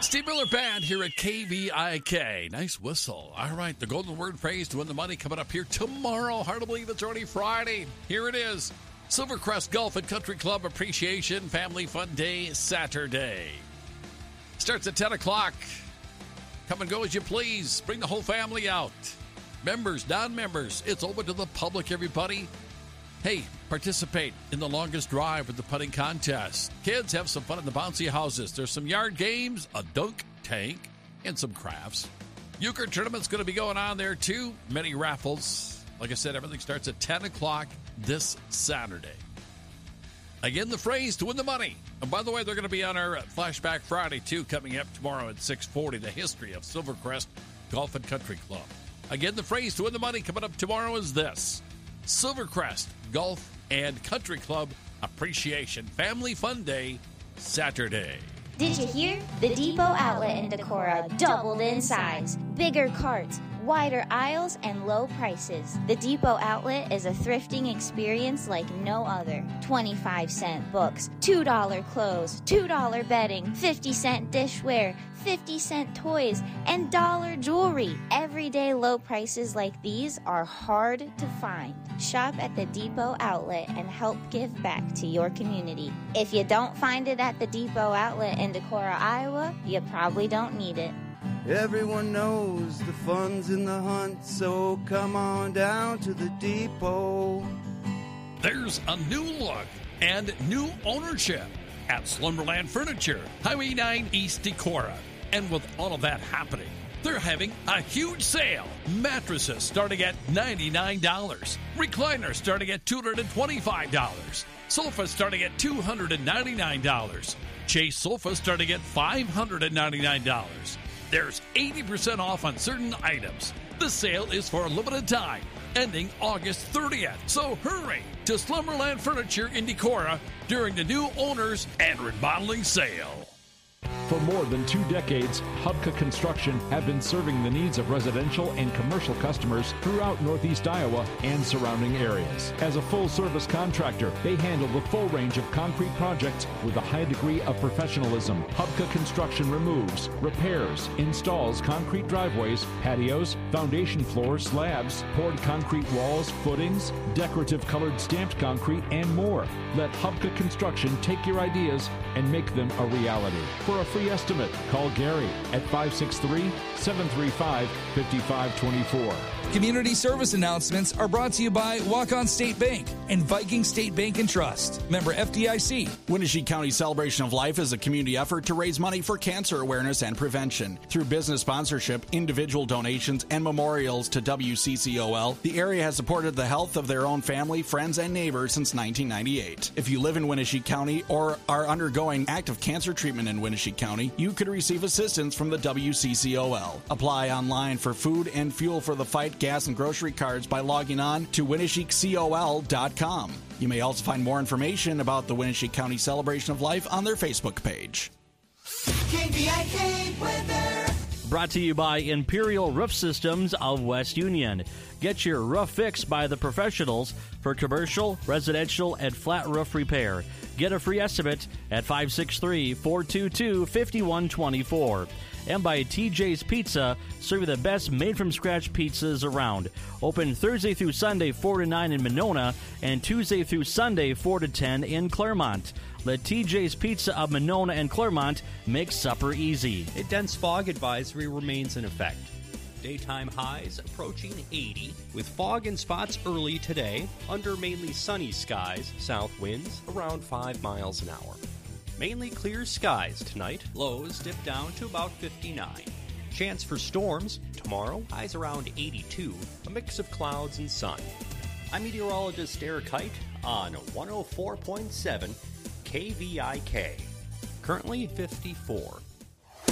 Steve Miller Band here at KVIK. Nice whistle. All right, the golden word phrase to win the money coming up here tomorrow. Hard to believe it's already Friday. Here it is. Silvercrest Golf and Country Club Appreciation Family Fun Day Saturday. Starts at 10 o'clock. Come and go as you please. Bring the whole family out. Members, non-members, it's open to the public, everybody. Hey, participate in the longest drive with the putting contest. Kids, have some fun in the bouncy houses. There's some yard games, a dunk tank, and some crafts. Euchre tournament's going to be going on there, too. Many raffles. Like I said, everything starts at 10 o'clock this Saturday. Again, the phrase to win the money. And by the way, they're going to be on our Flashback Friday, too, coming up tomorrow at 6:40, the history of Silvercrest Golf and Country Club. Again, the phrase to win the money coming up tomorrow is this. Silvercrest Golf and Country Club Appreciation Family Fun Day, Saturday. Did you hear? The Depot Outlet in Decorah doubled in size. Bigger carts, wider aisles, and low prices. The Depot Outlet is a thrifting experience like no other. 25-cent books, $2 clothes, $2 bedding, 50-cent dishware, 50-cent toys, and dollar jewelry. Everyday low prices like these are hard to find. Shop at the Depot Outlet and help give back to your community. If you don't find it at the Depot Outlet in Decorah, Iowa, you probably don't need it. Everyone knows the fun's in the hunt, so come on down to the depot. There's a new look and new ownership at Slumberland Furniture, Highway 9 East Decorah. And with all of that happening, they're having a huge sale. Mattresses starting at $99. Recliners starting at $225. Sofas starting at $299. Chase sofas starting at $599. There's 80% off on certain items. The sale is for a limited time, ending August 30th. So hurry to Slumberland Furniture in Decorah during the new owners and remodeling sale. For more than 2 decades, Hubka Construction have been serving the needs of residential and commercial customers throughout Northeast Iowa and surrounding areas. As a full-service contractor, they handle the full range of concrete projects with a high degree of professionalism. Hubka Construction removes, repairs, installs concrete driveways, patios, foundation floors, slabs, poured concrete walls, footings, decorative colored stamped concrete, and more. Let Hubka Construction take your ideas and make them a reality. For a free estimate, call Gary at 563-735-5524. Community service announcements are brought to you by Walk-On State Bank and Viking State Bank and Trust. Member FDIC. Winnebago County Celebration of Life is a community effort to raise money for cancer awareness and prevention. Through business sponsorship, individual donations, and memorials to WCCOL, the area has supported the health of their own family, friends, and neighbors since 1998. If you live in Winnebago County or are undergoing active cancer treatment in Winnebago County, you could receive assistance from the WCCOL. Apply online for food and fuel for the fight, gas, and grocery cards by logging on to WinnebagoCOL.com. You may also find more information about the Winnebago County Celebration of Life on their Facebook page. KVIK weather. Brought to you by Imperial Roof Systems of West Union. Get your roof fixed by the professionals for commercial, residential, and flat roof repair. Get a free estimate at 563-422-5124. And by TJ's Pizza, serving the best made-from-scratch pizzas around. Open Thursday through Sunday, 4 to 9 in Monona, and Tuesday through Sunday, 4 to 10 in Claremont. Let TJ's Pizza of Monona and Claremont make supper easy. A dense fog advisory remains in effect. Daytime highs approaching 80, with fog in spots early today, under mainly sunny skies, south winds around 5 miles an hour. Mainly clear skies tonight, lows dip down to about 59. Chance for storms tomorrow, highs around 82, a mix of clouds and sun. I'm meteorologist Eric Height on 104.7 KVIK. Currently 54.